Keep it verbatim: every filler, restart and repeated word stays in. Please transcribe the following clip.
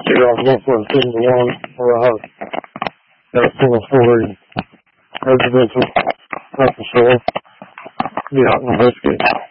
Here I was going for a single one where I got a single story residential commercial store. Be out in the biscuit.